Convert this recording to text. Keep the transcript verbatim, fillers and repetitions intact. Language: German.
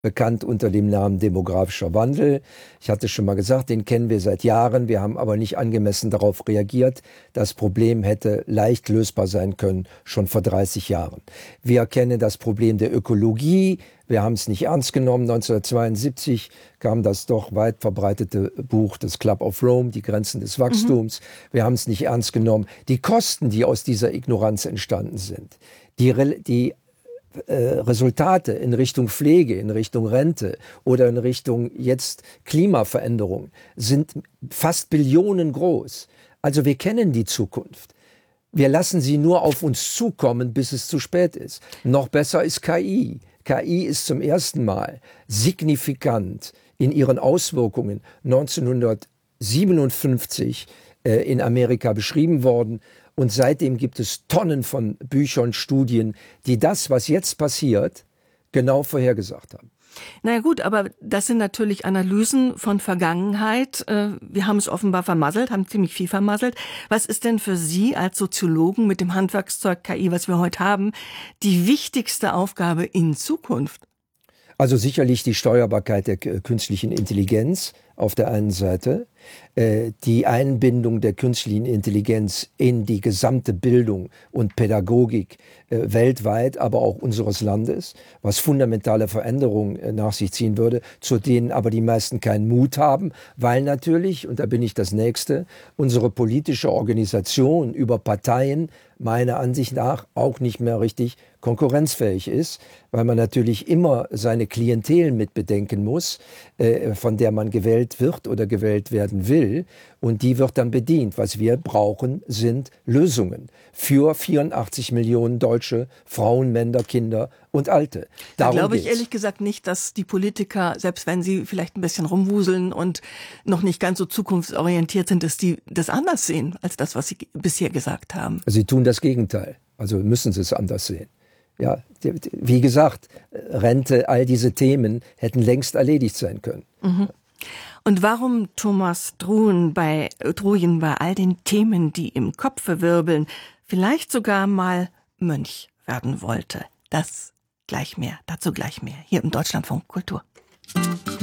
bekannt unter dem Namen demografischer Wandel. Ich hatte schon mal gesagt, den kennen wir seit Jahren. Wir haben aber nicht angemessen darauf reagiert. Das Problem hätte leicht lösbar sein können, schon vor dreißig Jahren. Wir kennen das Problem der Ökologie. Wir haben es nicht ernst genommen. neunzehnhundertzweiundsiebzig kam das doch weit verbreitete Buch des Club of Rome, die Grenzen des Wachstums. Mhm. Wir haben es nicht ernst genommen. Die Kosten, die aus dieser Ignoranz entstanden sind, die, die Äh, Resultate in Richtung Pflege, in Richtung Rente oder in Richtung jetzt Klimaveränderung sind fast Billionen groß. Also wir kennen die Zukunft. Wir lassen sie nur auf uns zukommen, bis es zu spät ist. Noch besser ist K I. K I ist zum ersten Mal signifikant in ihren Auswirkungen neunzehnhundertsiebenundfünfzig äh, in Amerika beschrieben worden. Und seitdem gibt es Tonnen von Büchern, Studien, die das, was jetzt passiert, genau vorhergesagt haben. Naja gut, aber das sind natürlich Analysen von Vergangenheit. Wir haben es offenbar vermasselt, haben ziemlich viel vermasselt. Was ist denn für Sie als Soziologen mit dem Handwerkszeug K I, was wir heute haben, die wichtigste Aufgabe in Zukunft? Also sicherlich die Steuerbarkeit der künstlichen Intelligenz auf der einen Seite, äh, die Einbindung der künstlichen Intelligenz in die gesamte Bildung und Pädagogik äh, weltweit, aber auch unseres Landes, was fundamentale Veränderungen äh, nach sich ziehen würde, zu denen aber die meisten keinen Mut haben, weil natürlich, und da bin ich das Nächste, unsere politische Organisation über Parteien meiner Ansicht nach auch nicht mehr richtig konkurrenzfähig ist, weil man natürlich immer seine Klientel mit bedenken muss, äh, von der man gewählt wird oder gewählt werden will. Und die wird dann bedient. Was wir brauchen, sind Lösungen für vierundachtzig Millionen deutsche Frauen, Männer, Kinder und Alte. Darum da glaube ich geht's. Ehrlich gesagt nicht, dass die Politiker, selbst wenn sie vielleicht ein bisschen rumwuseln und noch nicht ganz so zukunftsorientiert sind, dass die das anders sehen, als das, was sie bisher gesagt haben. Sie tun das Gegenteil. Also müssen sie es anders sehen. Ja, wie gesagt, Rente, all diese Themen hätten längst erledigt sein können. Mhm. Und warum Thomas Druyen bei, Druyen bei all den Themen, die im Kopfe wirbeln, vielleicht sogar mal Mönch werden wollte, das gleich mehr, dazu gleich mehr, hier im Deutschlandfunk Kultur.